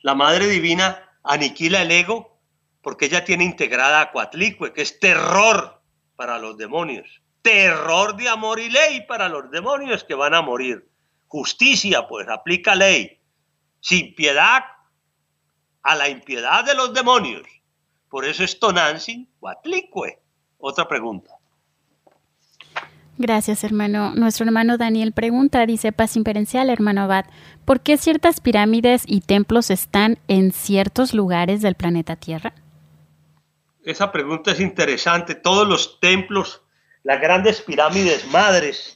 La Madre Divina aniquila el ego porque ella tiene integrada a Coatlicue, que es terror para los demonios. Terror de amor y ley para los demonios que van a morir. Justicia, pues, aplica ley. Sin piedad a la impiedad de los demonios. Por eso es Tonantzin Coatlicue. Otra pregunta. Gracias, hermano. Nuestro hermano Daniel pregunta, dice: Paz Imperencial, hermano Abad, ¿por qué ciertas pirámides y templos están en ciertos lugares del planeta Tierra? Esa pregunta es interesante. Todos los templos, las grandes pirámides madres,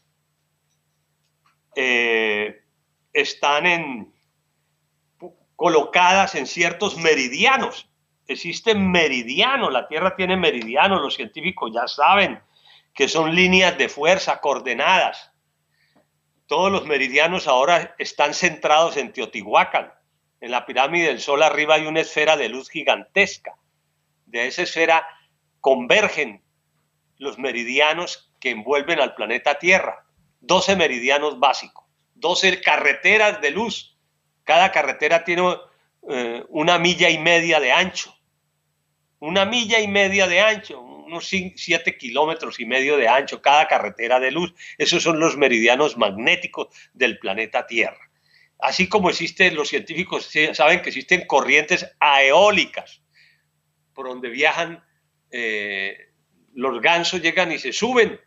están colocadas en ciertos meridianos. Existen meridianos, la Tierra tiene meridianos, los científicos ya saben que son líneas de fuerza, coordenadas. Todos los meridianos ahora están centrados en Teotihuacán. En la pirámide del Sol arriba hay una esfera de luz gigantesca. De esa esfera convergen los meridianos que envuelven al planeta Tierra. 12 meridianos básicos, 12 carreteras de luz. Cada carretera tiene 1,5 millas de ancho. 1,5 millas de ancho, unos 7,5 kilómetros de ancho cada carretera de luz. Esos son los meridianos magnéticos del planeta Tierra. Así como existen, los científicos saben que existen corrientes eólicas por donde viajan, los gansos llegan y se suben,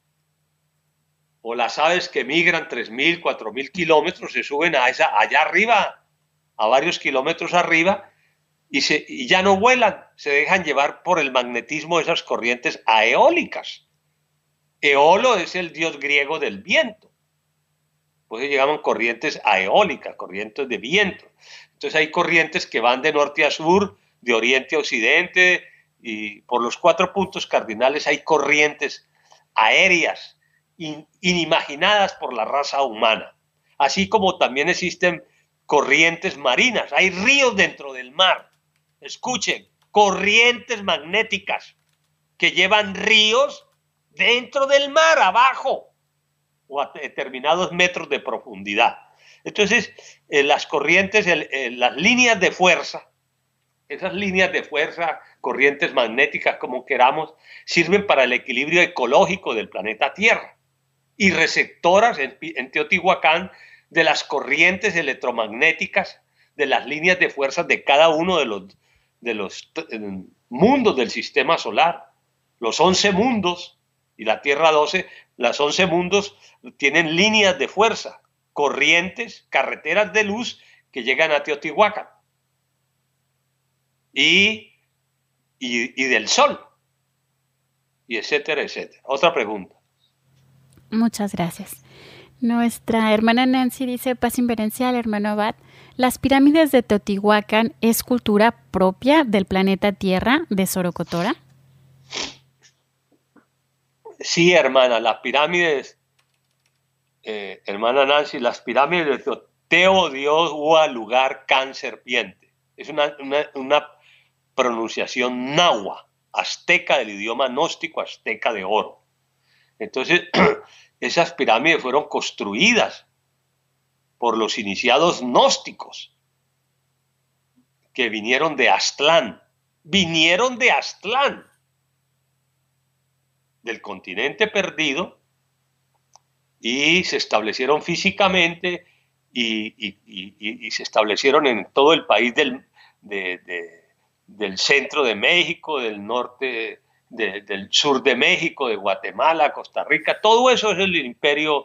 o las aves que migran 3,000, 4,000 kilómetros se suben allá arriba, a varios kilómetros arriba, y ya no vuelan, se dejan llevar por el magnetismo de esas corrientes eólicas. Eolo es el dios griego del viento, pues se llaman corrientes eólicas, corrientes de viento. Entonces hay corrientes que van de norte a sur, de oriente a occidente, y por los 4 puntos cardinales hay corrientes aéreas inimaginadas por la raza humana, así como también existen corrientes marinas. Hay ríos dentro del mar. Escuchen, corrientes magnéticas que llevan ríos dentro del mar, abajo, o a determinados metros de profundidad. Entonces, las corrientes, las líneas de fuerza, esas líneas de fuerza, corrientes magnéticas, como queramos, sirven para el equilibrio ecológico del planeta Tierra, y receptoras en Teotihuacán de las corrientes electromagnéticas, de las líneas de fuerza de cada uno de los mundos del sistema solar. Los 11 mundos y la Tierra 12, las 11 mundos tienen líneas de fuerza, corrientes, carreteras de luz que llegan a Teotihuacán y del Sol, y etcétera, etcétera. Otra pregunta. Muchas gracias. Nuestra hermana Nancy dice: Paz Imperencial, hermano Abad, ¿las pirámides de Teotihuacán es cultura propia del planeta Tierra de Sorocotora? Sí, hermana, las pirámides, hermana Nancy, las pirámides de Teo, Dios, Ua, lugar, can, serpiente. Es una pronunciación náhuatl, azteca, del idioma gnóstico azteca de oro. Entonces, esas pirámides fueron construidas por los iniciados gnósticos que vinieron de Aztlán. Vinieron de Aztlán, del continente perdido, y se establecieron físicamente y se establecieron en todo el país del centro de México, del norte, del sur de México, de Guatemala, Costa Rica. Todo eso es el imperio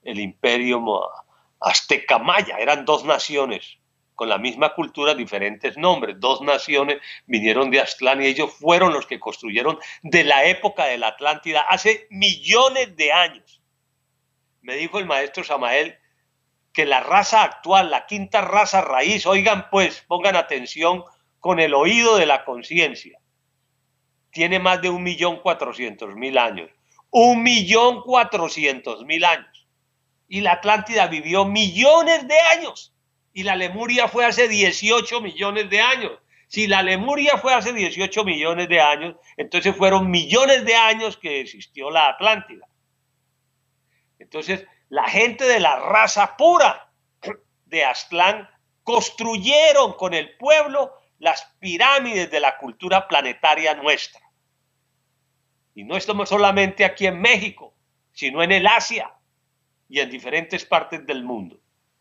azteca maya. Eran 2 naciones con la misma cultura, diferentes nombres. 2 naciones vinieron de Aztlán y ellos fueron los que construyeron de la época de la Atlántida hace millones de años. Me dijo el maestro Samael que la raza actual, la 5ª raza raíz, oigan pues, pongan atención con el oído de la conciencia, tiene más de 1.400.000 años. 1.400.000 años. Y la Atlántida vivió millones de años. Y la Lemuria fue hace 18 millones de años. Si la Lemuria fue hace 18 millones de años, entonces fueron millones de años que existió la Atlántida. Entonces, la gente de la raza pura de Aztlán construyeron con el pueblo las pirámides de la cultura planetaria nuestra. Y no estamos solamente aquí en México, sino en el Asia y en diferentes partes del mundo.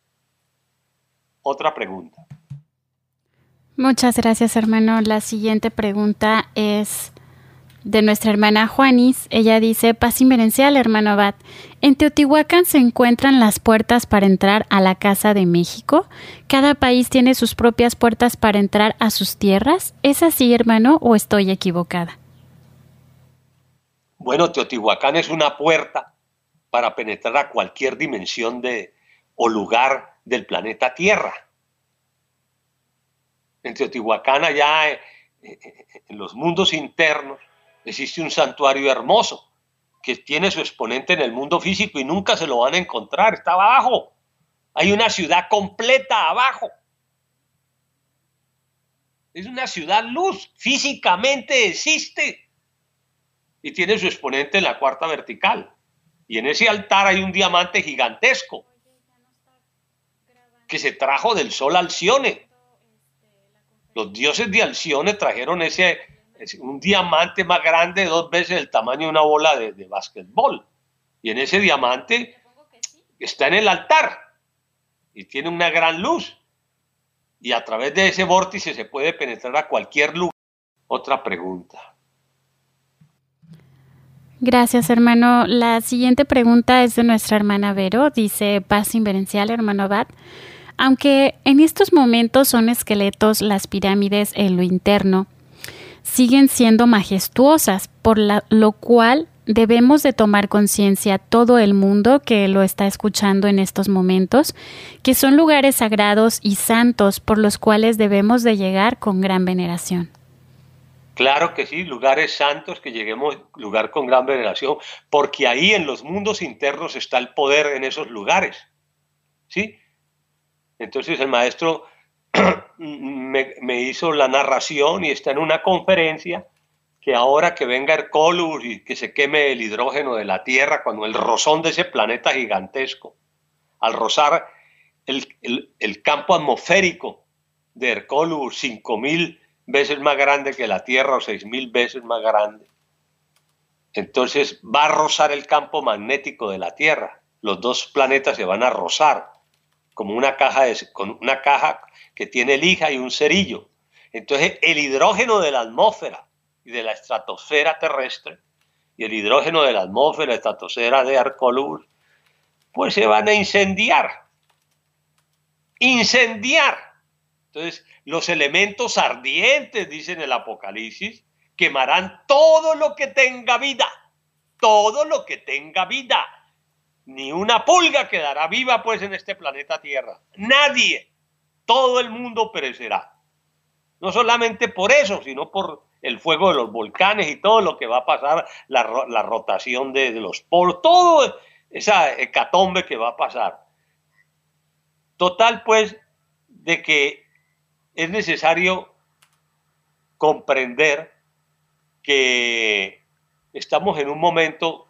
Otra pregunta. Muchas gracias, hermano. La siguiente pregunta es de nuestra hermana Juanis. Ella dice: paz inverencial, hermano Abad. En Teotihuacán se encuentran las puertas para entrar a la Casa de México. ¿Cada país tiene sus propias puertas para entrar a sus tierras? ¿Es así, hermano, o estoy equivocada? Bueno, Teotihuacán es una puerta para penetrar a cualquier dimensión o lugar del planeta Tierra. En Teotihuacán, allá en los mundos internos, existe un santuario hermoso que tiene su exponente en el mundo físico y nunca se lo van a encontrar, está abajo. Hay una ciudad completa abajo. Es una ciudad luz, físicamente existe y tiene su exponente en la cuarta vertical. Y en ese altar hay un diamante gigantesco que se trajo del sol Alcione. Los dioses de Alcione trajeron un diamante más grande, 2 veces el tamaño de una bola de básquetbol. Y en ese diamante está en el altar y tiene una gran luz. Y a través de ese vórtice se puede penetrar a cualquier lugar. Otra pregunta. Gracias, hermano. La siguiente pregunta es de nuestra hermana Vero. Dice: paz inverencial, hermano Abad. Aunque en estos momentos son esqueletos las pirámides en lo interno, siguen siendo majestuosas, por lo cual debemos de tomar conciencia todo el mundo que lo está escuchando en estos momentos, que son lugares sagrados y santos por los cuales debemos de llegar con gran veneración. Claro que sí, lugares santos que lleguemos, lugar con gran veneración, porque ahí en los mundos internos está el poder en esos lugares, ¿sí? Entonces el maestro me hizo la narración y está en una conferencia que ahora que venga Hercólogos y que se queme el hidrógeno de la Tierra, cuando el rozón de ese planeta gigantesco, al rozar el campo atmosférico de Hercólogos, 5.000 veces más grande que la Tierra o 6.000 veces más grande, entonces va a rozar el campo magnético de la Tierra. Los dos planetas se van a rozar como con una caja que tiene lija y un cerillo. Entonces el hidrógeno de la atmósfera y de la estratosfera terrestre y el hidrógeno de la atmósfera y la estratosfera de Hercólogos pues se van a incendiar. Entonces los elementos ardientes, dice en el Apocalipsis, quemarán todo lo que tenga vida, todo lo que tenga vida. Ni una pulga quedará viva pues en este planeta Tierra. Nadie. Todo el mundo perecerá. No solamente por eso, sino por el fuego de los volcanes y todo lo que va a pasar, la rotación de los polos, todo esa hecatombe que va a pasar. Total pues de que es necesario comprender que estamos en un momento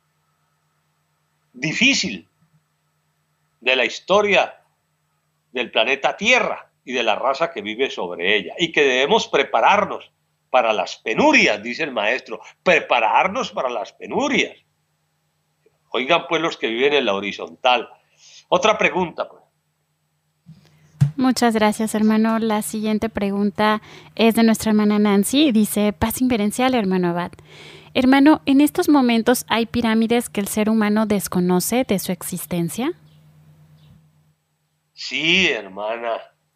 difícil de la historia del planeta Tierra y de la raza que vive sobre ella, y que debemos prepararnos para las penurias, dice el maestro, prepararnos para las penurias. Oigan pues los que viven en la horizontal. Otra pregunta pues. Muchas gracias, hermano. La siguiente pregunta es de nuestra hermana Nancy. Dice: paz inverencial, hermano Abad. Hermano, ¿en estos momentos hay pirámides que el ser humano desconoce de su existencia? Sí, hermana.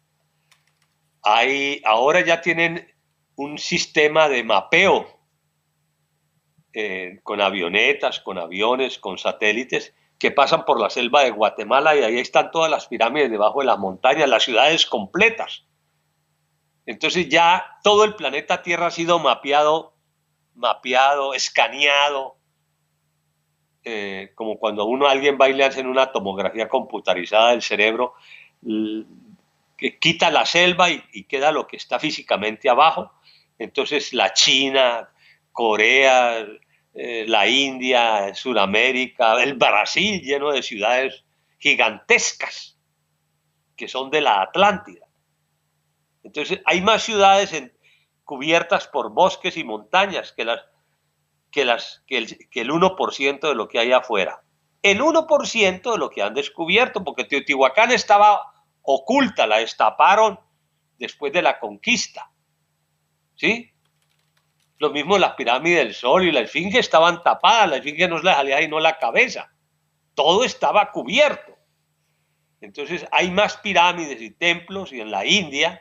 Ahora ya tienen un sistema de mapeo con avionetas, con aviones, con satélites que pasan por la selva de Guatemala y ahí están todas las pirámides debajo de las montañas, las ciudades completas. Entonces ya todo el planeta Tierra ha sido mapeado, escaneado, como cuando alguien va y le hacen una tomografía computarizada del cerebro, que quita la selva y queda lo que está físicamente abajo. Entonces la China, Corea, la India, Sudamérica, el Brasil lleno de ciudades gigantescas. que son de la Atlántida. Entonces hay más ciudades cubiertas por bosques y montañas que el 1% de lo que hay afuera. El 1% de lo que han descubierto, porque Teotihuacán estaba oculta, la destaparon después de la conquista, ¿sí? Lo mismo las pirámides del Sol y la Esfinge estaban tapadas, la Esfinge no es la salida y no la cabeza, todo estaba cubierto. Entonces hay más pirámides y templos y en la India,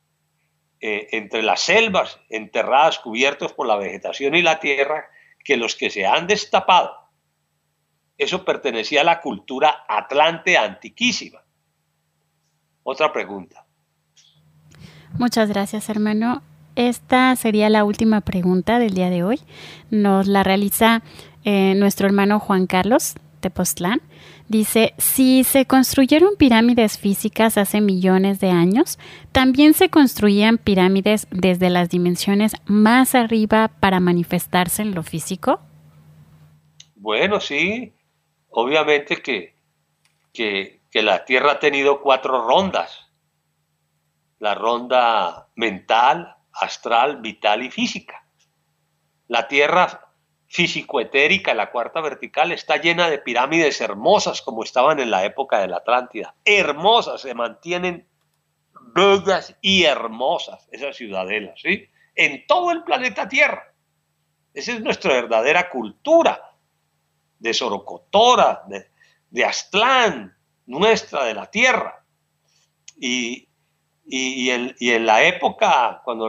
entre las selvas enterradas, cubiertos por la vegetación y la tierra, que los que se han destapado. Eso pertenecía a la cultura atlante antiquísima. Otra pregunta. Muchas gracias, hermano. Esta sería la última pregunta del día de hoy. Nos la realiza nuestro hermano Juan Carlos Tepoztlán. Dice, si se construyeron pirámides físicas hace millones de años, ¿también se construían pirámides desde las dimensiones más arriba para manifestarse en lo físico? Bueno, sí, obviamente que la Tierra ha tenido 4 rondas. La ronda mental, astral, vital y física. La Tierra físico-etérica, la 4ª vertical, está llena de pirámides hermosas como estaban en la época de la Atlántida. Hermosas, se mantienen bellas y hermosas esas ciudadelas, ¿sí? En todo el planeta Tierra. Esa es nuestra verdadera cultura de Sorocotora, de Aztlán, nuestra de la Tierra. Y en la época cuando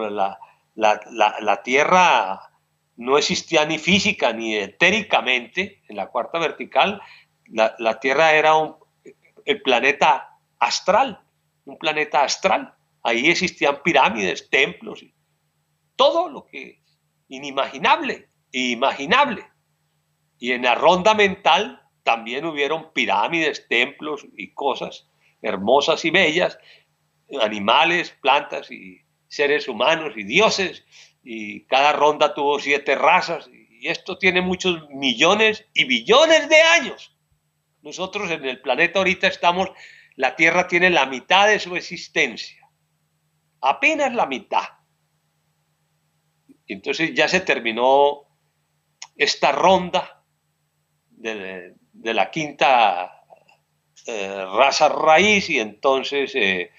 la Tierra no existía ni física ni etéricamente, en la 4ª vertical, la Tierra era el planeta astral, un planeta astral. Ahí existían pirámides, templos, todo lo que inimaginable e imaginable. Y en la ronda mental también hubieron pirámides, templos y cosas hermosas y bellas, animales, plantas y seres humanos y dioses, y cada ronda tuvo 7 razas, y esto tiene muchos millones y billones de años. Nosotros en el planeta ahorita la Tierra tiene la mitad de su existencia, apenas la mitad. Entonces ya se terminó esta ronda de la 5ª raza raíz, y entonces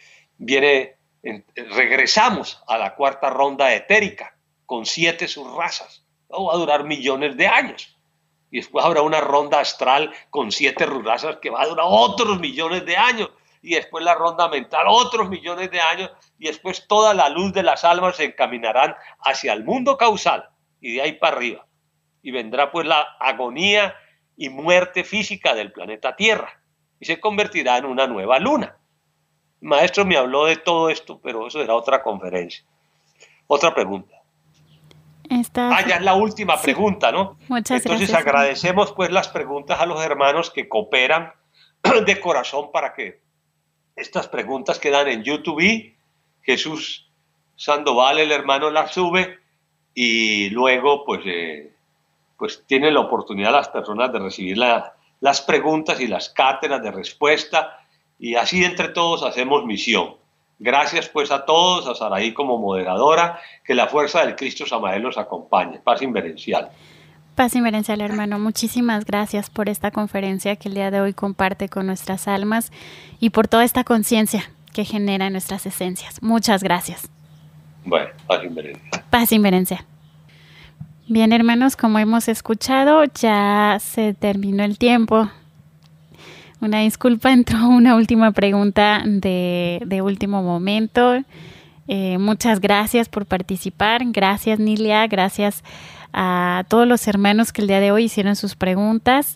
regresamos a la 4ª ronda etérica con 7 subrazas. Va a durar millones de años, y después habrá una ronda astral con 7 razas que va a durar otros millones de años, y después la ronda mental otros millones de años, y después toda la luz de las almas se encaminarán hacia el mundo causal y de ahí para arriba, y vendrá pues la agonía y muerte física del planeta Tierra y se convertirá en una nueva luna. El maestro me habló de todo esto, pero eso era otra conferencia. Otra pregunta. Ya es la última pregunta, ¿no? Muchas Entonces gracias. Agradecemos pues las preguntas a los hermanos que cooperan de corazón para que estas preguntas quedan en YouTube. Jesús Sandoval, el hermano, las sube, y luego pues tienen la oportunidad las personas de recibir las preguntas y las cátedras de respuesta, y así entre todos hacemos misión. Gracias pues a todos, a Saraí como moderadora, que la fuerza del Cristo Samael los acompañe. Paz inverencial. Paz inverencial, hermano. Muchísimas gracias por esta conferencia que el día de hoy comparte con nuestras almas y por toda esta conciencia que genera en nuestras esencias. Muchas gracias. Bueno, paz inverencial. Paz inverencial. Bien, hermanos, como hemos escuchado, ya se terminó el tiempo. Una disculpa, entró una última pregunta de último momento. Muchas gracias por participar. Gracias, Nilia. Gracias a todos los hermanos que el día de hoy hicieron sus preguntas.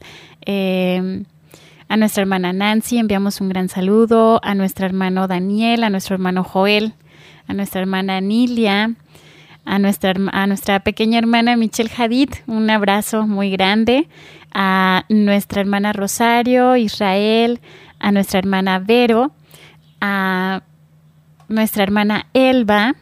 A nuestra hermana Nancy enviamos un gran saludo. A nuestro hermano Daniel, a nuestro hermano Joel, a nuestra hermana Nilia, a nuestra pequeña hermana Michelle Hadid, un abrazo muy grande. A nuestra hermana Rosario, Israel, a nuestra hermana Vero, a nuestra hermana Elba,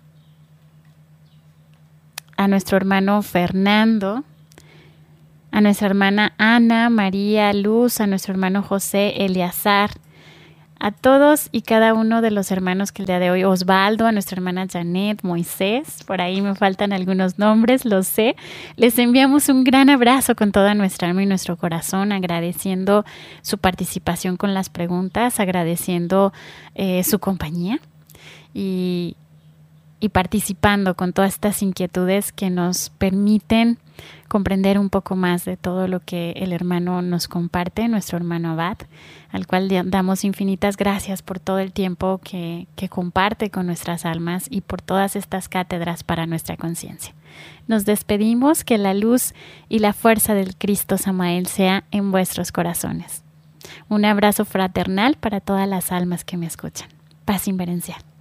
a nuestro hermano Fernando, a nuestra hermana Ana, María, Luz, a nuestro hermano José Eleazar, A todos y cada uno de los hermanos que el día de hoy, Osvaldo, a nuestra hermana Janet, Moisés, por ahí me faltan algunos nombres, lo sé. Les enviamos un gran abrazo con toda nuestra alma y nuestro corazón, agradeciendo su participación con las preguntas, agradeciendo su compañía y participando con todas estas inquietudes que nos permiten comprender un poco más de todo lo que el hermano nos comparte, nuestro hermano Abad, al cual damos infinitas gracias por todo el tiempo que comparte con nuestras almas y por todas estas cátedras para nuestra conciencia. Nos despedimos, que la luz y la fuerza del Cristo Samael sea en vuestros corazones. Un abrazo fraternal para todas las almas que me escuchan. Paz inverencial.